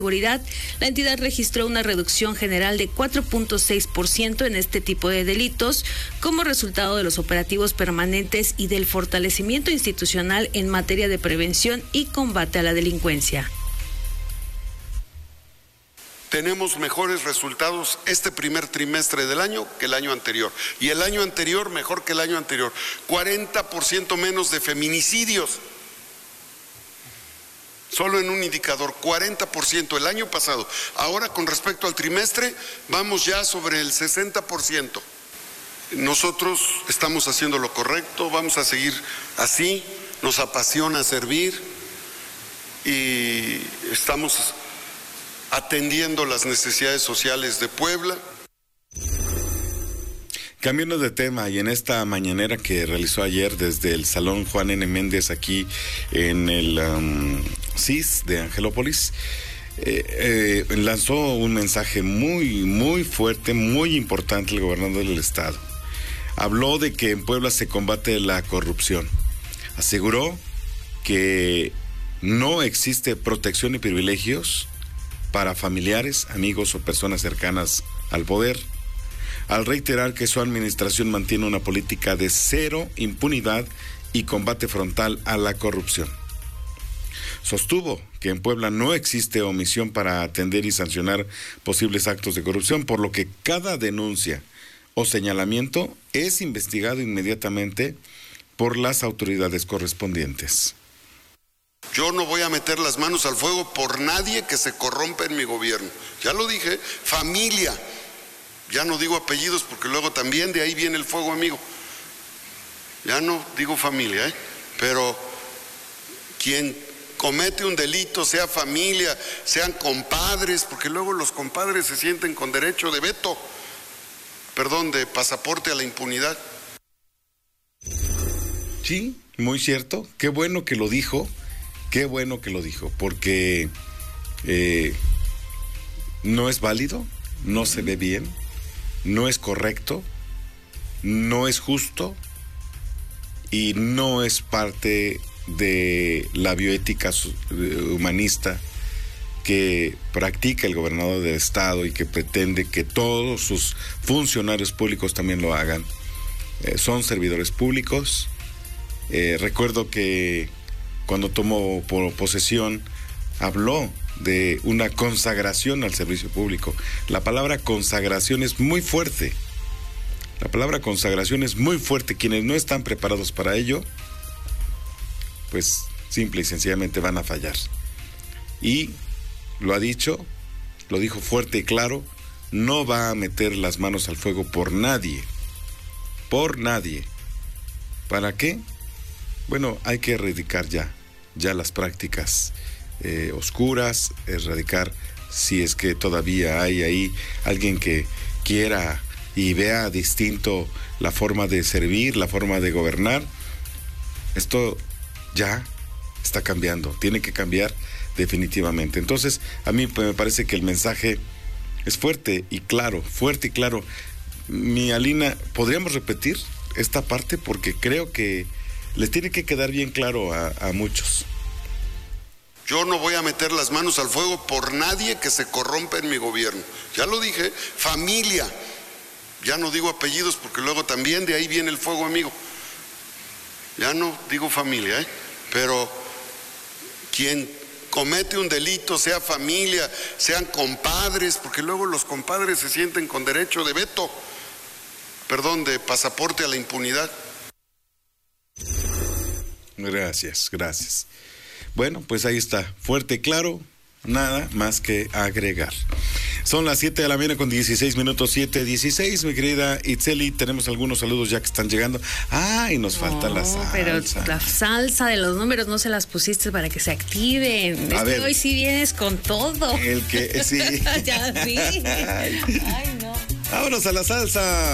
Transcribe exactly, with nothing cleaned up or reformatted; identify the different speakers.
Speaker 1: Seguridad, la entidad registró una reducción general de cuatro punto seis por ciento en este tipo de delitos como resultado de los operativos permanentes y del fortalecimiento institucional en materia de prevención y combate a la delincuencia.
Speaker 2: Tenemos mejores resultados este primer trimestre del año que el año anterior. Y el año anterior mejor que el año anterior. cuarenta por ciento menos de feminicidios. Solo en un indicador, cuarenta por ciento el año pasado. Ahora, con respecto al trimestre, vamos ya sobre el sesenta por ciento. Nosotros estamos haciendo lo correcto, vamos a seguir así, nos apasiona servir y estamos atendiendo las necesidades sociales de Puebla.
Speaker 3: Cambiando de tema, y en esta mañanera que realizó ayer desde el Salón Juan N. Méndez aquí en el um, C I S de Angelópolis, eh, eh, lanzó un mensaje muy, muy fuerte, muy importante el gobernador del estado. Habló de que en Puebla se combate la corrupción. Aseguró que no existe protección y privilegios para familiares, amigos o personas cercanas al poder, al reiterar que su administración mantiene una política de cero impunidad y combate frontal a la corrupción. Sostuvo que en Puebla no existe omisión para atender y sancionar posibles actos de corrupción, por lo que cada denuncia o señalamiento es investigado inmediatamente por las autoridades correspondientes.
Speaker 2: Yo no voy a meter las manos al fuego por nadie que se corrompa en mi gobierno. Ya lo dije, familia. Ya no digo apellidos porque luego también de ahí viene el fuego amigo. Ya no digo familia, ¿eh? Pero quien comete un delito, sea familia, sean compadres, porque luego los compadres se sienten con derecho de veto, perdón, de pasaporte a la impunidad.
Speaker 3: Sí, muy cierto. Qué bueno que lo dijo, qué bueno que lo dijo, porque eh, no es válido, no se ve bien. No es correcto, no es justo y no es parte de la bioética humanista que practica el gobernador del estado y que pretende que todos sus funcionarios públicos también lo hagan. Eh, son servidores públicos. Eh, recuerdo que cuando tomó por posesión habló de una consagración al servicio público. La palabra consagración es muy fuerte. La palabra consagración es muy fuerte. Quienes no están preparados para ello, pues simple y sencillamente van a fallar. Y lo ha dicho, lo dijo fuerte y claro, no va a meter las manos al fuego por nadie. Por nadie. ¿Para qué? Bueno, hay que erradicar ya, ya las prácticas Eh, oscuras, erradicar si es que todavía hay ahí alguien que quiera y vea distinto la forma de servir, la forma de gobernar. Esto ya está cambiando, tiene que cambiar definitivamente. Entonces, a mí me parece que el mensaje es fuerte y claro, fuerte y claro. Mi Alina, ¿podríamos repetir esta parte? Porque creo que les tiene que quedar bien claro a, a muchos.
Speaker 2: Yo no voy a meter las manos al fuego por nadie que se corrompa en mi gobierno. Ya lo dije, familia. Ya no digo apellidos porque luego también de ahí viene el fuego amigo. Ya no digo familia, ¿eh? Pero quien comete un delito, sea familia, sean compadres, porque luego los compadres se sienten con derecho de veto, perdón, de pasaporte a la impunidad.
Speaker 3: Gracias, gracias. Bueno, pues ahí está, fuerte y claro, nada más que agregar. Son las siete de la mañana con dieciséis minutos, siete dieciséis, mi querida Itzeli, tenemos algunos saludos ya que están llegando. Ah, y nos no, falta la salsa.
Speaker 1: Pero la salsa de los números no se las pusiste para que se activen.
Speaker 3: A
Speaker 1: es
Speaker 3: ver,
Speaker 1: que hoy sí vienes con todo.
Speaker 3: El que, sí.
Speaker 1: Ya sí. Ay, no.
Speaker 3: Vámonos a la salsa.